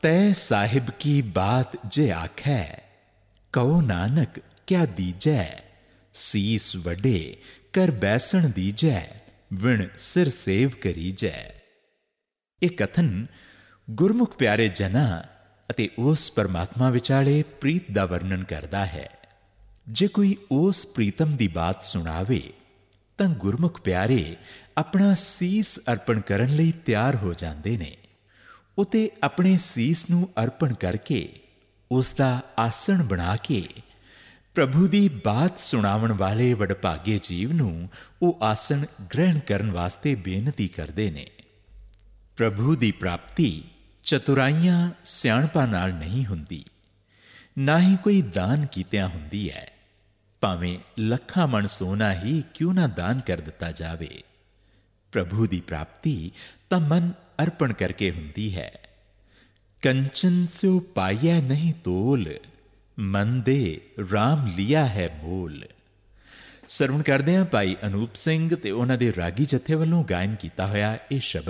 तै साहिब की बात जे आखै, कहो नानक क्या दीजै। सीस वडे कर बैसण दीजै, विण सिर सेव करीजै। ਇਹ ਕਥਨ ਗੁਰਮੁਖ ਪਿਆਰੇ ਜਨਾਂ ਅਤੇ ਉਸ ਪਰਮਾਤਮਾ ਵਿਚਾਲੇ ਪ੍ਰੀਤ ਦਾ ਵਰਣਨ ਕਰਦਾ ਹੈ। ਜੇ ਕੋਈ ਉਸ ਪ੍ਰੀਤਮ ਦੀ ਬਾਤ ਸੁਣਾਵੇ ਤਾਂ ਗੁਰਮੁਖ ਪਿਆਰੇ ਆਪਣਾ ਸੀਸ ਅਰਪਣ ਕਰਨ ਲਈ ਤਿਆਰ ਹੋ ਜਾਂਦੇ ਨੇ। ਉਤੇ ਆਪਣੇ ਸੀਸ ਨੂੰ ਅਰਪਣ ਕਰਕੇ ਉਸ ਦਾ ਆਸਣ ਬਣਾ ਕੇ ਪ੍ਰਭੂ ਦੀ ਬਾਤ ਸੁਣਾਉਣ ਵਾਲੇ ਵਡਭਾਗੇ ਜੀਵ ਨੂੰ ਉਹ ਆਸਣ ਗ੍ਰਹਿਣ ਕਰਨ ਵਾਸਤੇ ਬੇਨਤੀ ਕਰਦੇ ਨੇ। ਪ੍ਰਭੂ ਦੀ ਪ੍ਰਾਪਤੀ ਚਤੁਰਾਈਆਂ ਸਿਆਣਪਾਂ ਨਾਲ ਨਹੀਂ ਹੁੰਦੀ, ਨਾ ਹੀ ਕੋਈ ਦਾਨ ਕੀਤਿਆਂ ਹੁੰਦੀ ਹੈ। ਭਾਵੇਂ ਲੱਖਾਂ ਮਣ ਸੋਨਾ ਹੀ ਕਿਉਂ ਨਾ ਦਾਨ ਕਰ ਦਿੱਤਾ ਜਾਵੇ, ਪ੍ਰਭੂ ਦੀ ਪ੍ਰਾਪਤੀ ਤਾਂ ਮਨ ਅਰਪਣ ਕਰਕੇ ਹੁੰਦੀ ਹੈ। ਕੰਚਨ ਸਿਓ ਪਾਈਐ ਨਹੀਂ ਤੋਲ, ਮਨ ਦੇ ਰਾਮ ਲਿਆ ਹੈ ਮੋਲ। ਸਰਵਣ ਕਰਦੇ ਹਾਂ ਭਾਈ ਅਨੂਪ ਸਿੰਘ ਤੇ ਉਹਨਾਂ ਦੇ ਰਾਗੀ ਜਥੇ ਵੱਲੋਂ ਗਾਇਨ ਕੀਤਾ ਹੋਇਆ ਇਹ ਸ਼ਬਦ।